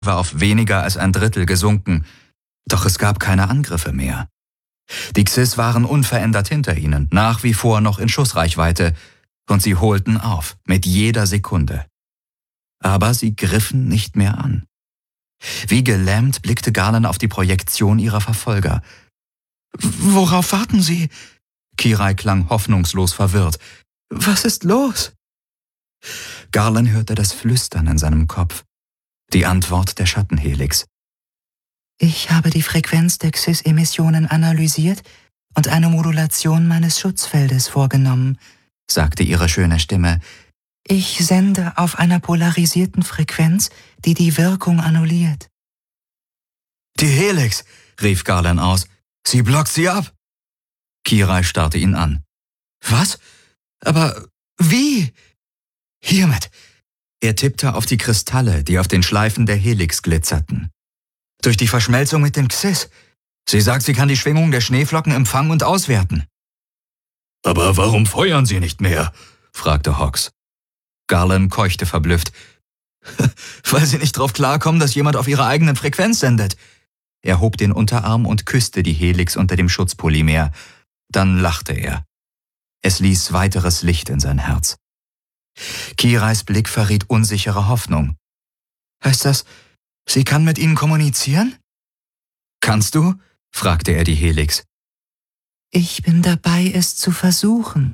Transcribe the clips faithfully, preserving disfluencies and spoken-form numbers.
war auf weniger als ein Drittel gesunken, doch es gab keine Angriffe mehr. Die Xys waren unverändert hinter ihnen, nach wie vor noch in Schussreichweite, und sie holten auf, mit jeder Sekunde. Aber sie griffen nicht mehr an. Wie gelähmt blickte Galen auf die Projektion ihrer Verfolger. »Worauf warten Sie?« Kirai klang hoffnungslos verwirrt. »Was ist los?« Galen hörte das Flüstern in seinem Kopf. Die Antwort der Schattenhelix. »Ich habe die Frequenz der Xys-Emissionen analysiert und eine Modulation meines Schutzfeldes vorgenommen«, sagte ihre schöne Stimme. »Ich sende auf einer polarisierten Frequenz, die die Wirkung annulliert.« »Die Helix«, rief Galen aus. »Sie blockt sie ab!« Kirai starrte ihn an. »Was? Aber wie?« »Hiermit!« Er tippte auf die Kristalle, die auf den Schleifen der Helix glitzerten. »Durch die Verschmelzung mit den Xys. Sie sagt, sie kann die Schwingung der Schneeflocken empfangen und auswerten.« »Aber warum feuern sie nicht mehr?« fragte Hox. Galen keuchte verblüfft. »Weil sie nicht drauf klarkommen, dass jemand auf ihrer eigenen Frequenz sendet.« Er hob den Unterarm und küsste die Helix unter dem Schutzpolymer. Dann lachte er. Es ließ weiteres Licht in sein Herz. Kirais Blick verriet unsichere Hoffnung. »Heißt das, sie kann mit ihnen kommunizieren?« »Kannst du?« fragte er die Helix. »Ich bin dabei, es zu versuchen.«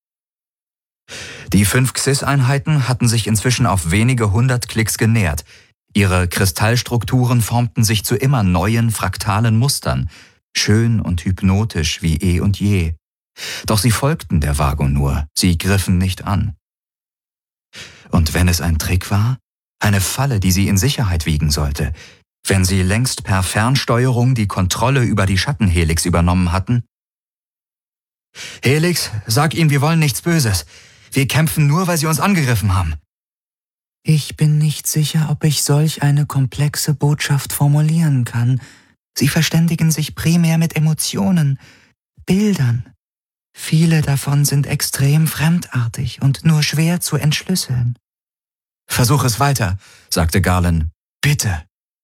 Die fünf Xys-Einheiten hatten sich inzwischen auf wenige hundert Klicks genähert. Ihre Kristallstrukturen formten sich zu immer neuen fraktalen Mustern, schön und hypnotisch wie eh und je. Doch sie folgten der Vago nur, sie griffen nicht an. Und wenn es ein Trick war, eine Falle, die sie in Sicherheit wiegen sollte, wenn sie längst per Fernsteuerung die Kontrolle über die Schattenhelix übernommen hatten? »Helix, sag ihnen, wir wollen nichts Böses. Wir kämpfen nur, weil sie uns angegriffen haben.« »Ich bin nicht sicher, ob ich solch eine komplexe Botschaft formulieren kann. Sie verständigen sich primär mit Emotionen, Bildern. Viele davon sind extrem fremdartig und nur schwer zu entschlüsseln.« »Versuch es weiter«, sagte Galen. »Bitte.«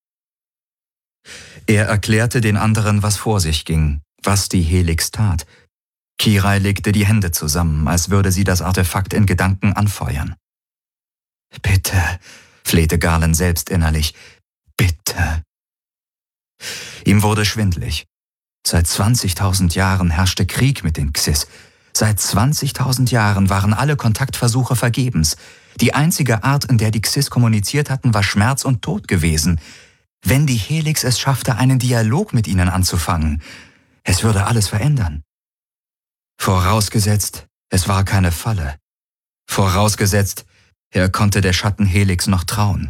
Er erklärte den anderen, was vor sich ging, was die Helix tat. Kirai legte die Hände zusammen, als würde sie das Artefakt in Gedanken anfeuern. »Bitte«, flehte Galen selbst innerlich, »bitte.« Ihm wurde schwindlig. Seit zwanzigtausend Jahren herrschte Krieg mit den Xys. Seit zwanzigtausend Jahren waren alle Kontaktversuche vergebens. Die einzige Art, in der die Xys kommuniziert hatten, war Schmerz und Tod gewesen. Wenn die Helix es schaffte, einen Dialog mit ihnen anzufangen, es würde alles verändern. Vorausgesetzt, es war keine Falle. Vorausgesetzt, er konnte der Schattenhelix noch trauen.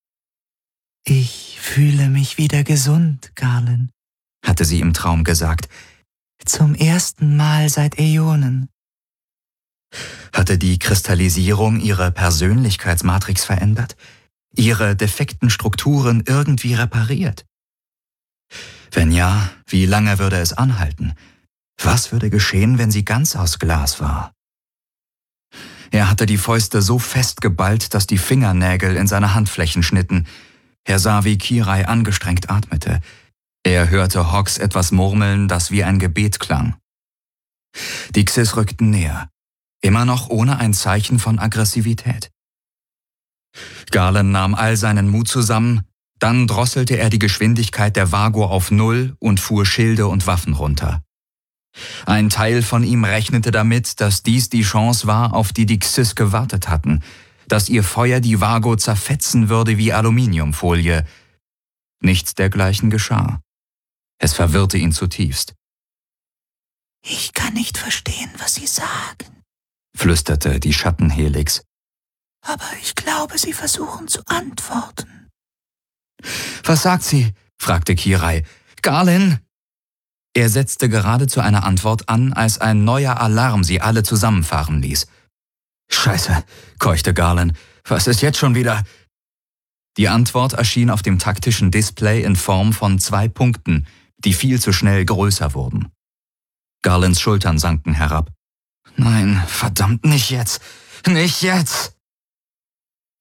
»Ich fühle mich wieder gesund, Galen«, hatte sie im Traum gesagt. »Zum ersten Mal seit Äonen.« Hatte die Kristallisierung ihre Persönlichkeitsmatrix verändert? Ihre defekten Strukturen irgendwie repariert? Wenn ja, wie lange würde es anhalten? Was würde geschehen, wenn sie ganz aus Glas war? Er hatte die Fäuste so fest geballt, dass die Fingernägel in seine Handflächen schnitten. Er sah, wie Kirai angestrengt atmete. Er hörte Hox etwas murmeln, das wie ein Gebet klang. Die Xys rückten näher, immer noch ohne ein Zeichen von Aggressivität. Galen nahm all seinen Mut zusammen, dann drosselte er die Geschwindigkeit der Vago auf Null und fuhr Schilde und Waffen runter. Ein Teil von ihm rechnete damit, dass dies die Chance war, auf die die Xys gewartet hatten, dass ihr Feuer die Vago zerfetzen würde wie Aluminiumfolie. Nichts dergleichen geschah. Es verwirrte ihn zutiefst. »Ich kann nicht verstehen, was Sie sagen«, flüsterte die Schattenhelix. »Aber ich glaube, Sie versuchen zu antworten.« »Was sagt sie?« fragte Kirai. »Galen!« Er setzte geradezu eine Antwort an, als ein neuer Alarm sie alle zusammenfahren ließ. »Scheiße«, keuchte Galen. »Was ist jetzt schon wieder?« Die Antwort erschien auf dem taktischen Display in Form von zwei Punkten, die viel zu schnell größer wurden. Garlands Schultern sanken herab. »Nein, verdammt, nicht jetzt! Nicht jetzt!«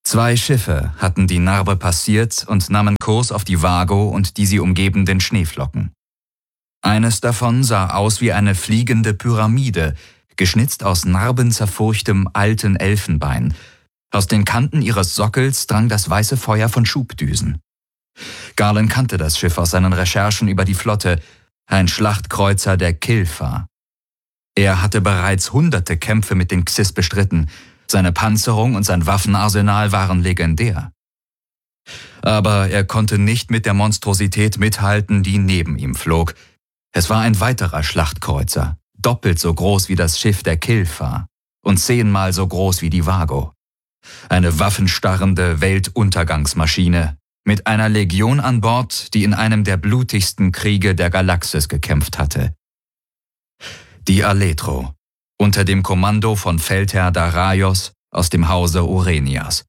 Zwei Schiffe hatten die Narbe passiert und nahmen Kurs auf die Vago und die sie umgebenden Schneeflocken. Eines davon sah aus wie eine fliegende Pyramide, geschnitzt aus narbenzerfurchtem alten Elfenbein. Aus den Kanten ihres Sockels drang das weiße Feuer von Schubdüsen. Garland kannte das Schiff aus seinen Recherchen über die Flotte, ein Schlachtkreuzer der Kilfa. Er hatte bereits hunderte Kämpfe mit den Xys bestritten. Seine Panzerung und sein Waffenarsenal waren legendär. Aber er konnte nicht mit der Monstrosität mithalten, die neben ihm flog. Es war ein weiterer Schlachtkreuzer, doppelt so groß wie das Schiff der Kilfa und zehnmal so groß wie die Vago. Eine waffenstarrende Weltuntergangsmaschine mit einer Legion an Bord, die in einem der blutigsten Kriege der Galaxis gekämpft hatte. Die Aletro, unter dem Kommando von Feldherr Daraios aus dem Hause Orenias.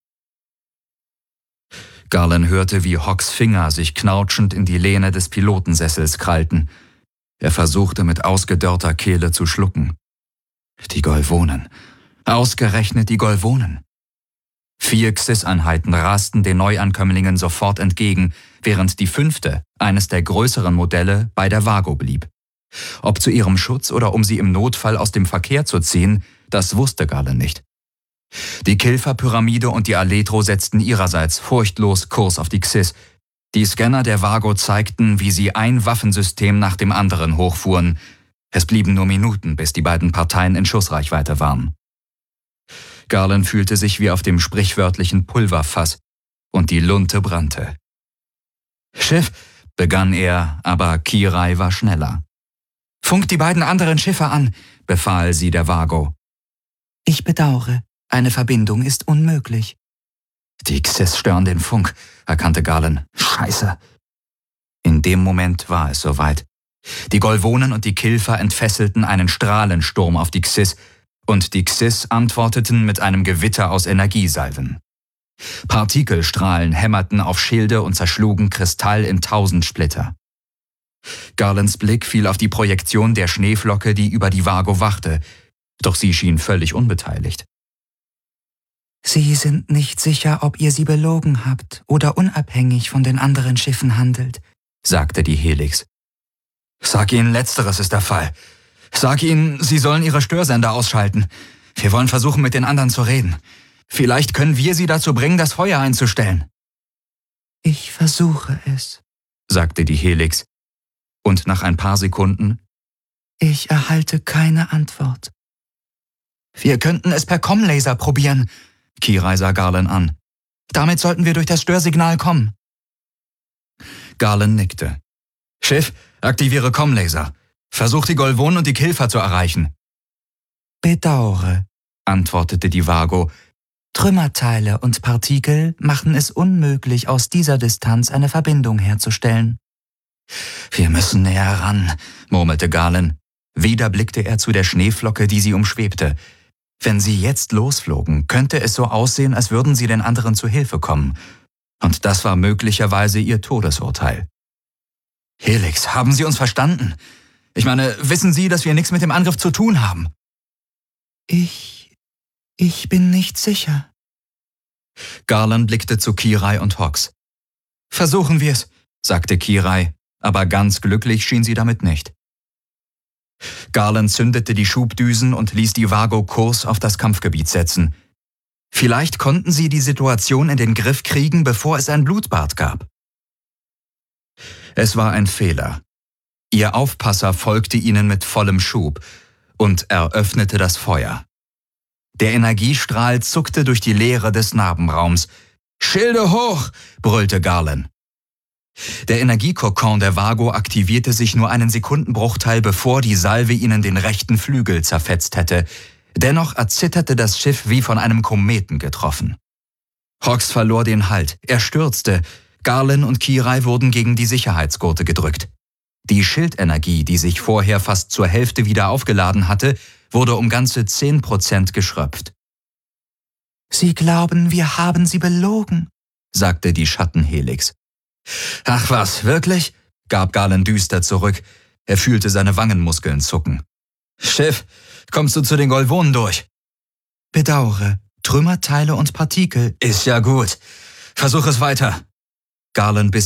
Garland hörte, wie Hawks Finger sich knautschend in die Lehne des Pilotensessels krallten. Er versuchte mit ausgedörrter Kehle zu schlucken. Die Golvonen. Ausgerechnet die Golvonen. Vier Xys-Einheiten rasten den Neuankömmlingen sofort entgegen, während die fünfte, eines der größeren Modelle, bei der Vago blieb. Ob zu ihrem Schutz oder um sie im Notfall aus dem Verkehr zu ziehen, das wusste Garland nicht. Die Kilfa-Pyramide und die Aletro setzten ihrerseits furchtlos Kurs auf die Xys. Die Scanner der Vago zeigten, wie sie ein Waffensystem nach dem anderen hochfuhren. Es blieben nur Minuten, bis die beiden Parteien in Schussreichweite waren. Garland fühlte sich wie auf dem sprichwörtlichen Pulverfass und die Lunte brannte. »Schiff«, begann er, aber Kirai war schneller. »Funkt die beiden anderen Schiffe an«, befahl sie der Vago. »Ich bedauere, eine Verbindung ist unmöglich.« »Die Xys stören den Funk«, erkannte Garland. »Scheiße!« In dem Moment war es soweit. Die Golvonen und die Kilfa entfesselten einen Strahlensturm auf die Xys, und die Xys antworteten mit einem Gewitter aus Energiesalven. Partikelstrahlen hämmerten auf Schilde und zerschlugen Kristall in tausend Splitter. Garlands Blick fiel auf die Projektion der Schneeflocke, die über die Vago wachte, doch sie schien völlig unbeteiligt. »Sie sind nicht sicher, ob ihr sie belogen habt oder unabhängig von den anderen Schiffen handelt«, sagte die Helix. »Sag ihnen, letzteres ist der Fall. Sag ihnen, sie sollen ihre Störsender ausschalten. Wir wollen versuchen, mit den anderen zu reden. Vielleicht können wir sie dazu bringen, das Feuer einzustellen.« »Ich versuche es«, sagte die Helix. Und nach ein paar Sekunden: »Ich erhalte keine Antwort.« »Wir könnten es per Comlaser probieren«, Kirai sah Garland an. »Damit sollten wir durch das Störsignal kommen.« Garland nickte. »Schiff, aktiviere Comlaser. Versuch die Golvonen und die Kilfa zu erreichen.« »Bedauere«, antwortete die Vago. »Trümmerteile und Partikel machen es unmöglich, aus dieser Distanz eine Verbindung herzustellen.« »Wir müssen näher ran«, murmelte Garland. Wieder blickte er zu der Schneeflocke, die sie umschwebte. Wenn sie jetzt losflogen, könnte es so aussehen, als würden sie den anderen zu Hilfe kommen. Und das war möglicherweise ihr Todesurteil. »Helix, haben Sie uns verstanden? Ich meine, wissen Sie, dass wir nichts mit dem Angriff zu tun haben?« Ich... ich bin nicht sicher.« Garland blickte zu Kirai und Hawks. »Versuchen wir es«, sagte Kirai, aber ganz glücklich schien sie damit nicht. Garland zündete die Schubdüsen und ließ die Vago Kurs auf das Kampfgebiet setzen. Vielleicht konnten sie die Situation in den Griff kriegen, bevor es ein Blutbad gab. Es war ein Fehler. Ihr Aufpasser folgte ihnen mit vollem Schub und eröffnete das Feuer. Der Energiestrahl zuckte durch die Leere des Narbenraums. »Schilde hoch!« brüllte Garland. Der Energiekokon der Vago aktivierte sich nur einen Sekundenbruchteil, bevor die Salve ihnen den rechten Flügel zerfetzt hätte. Dennoch erzitterte das Schiff wie von einem Kometen getroffen. Hawks verlor den Halt. Er stürzte. Garland und Kirai wurden gegen die Sicherheitsgurte gedrückt. Die Schildenergie, die sich vorher fast zur Hälfte wieder aufgeladen hatte, wurde um ganze zehn Prozent geschröpft. »Sie glauben, wir haben sie belogen«, sagte die Schattenhelix. »Ach was, wirklich?« gab Garland düster zurück. Er fühlte seine Wangenmuskeln zucken. »Schiff, kommst du zu den Golvonen durch?« »Bedauere, Trümmerteile und Partikel. Ist ja gut. Versuch es weiter. Garland biss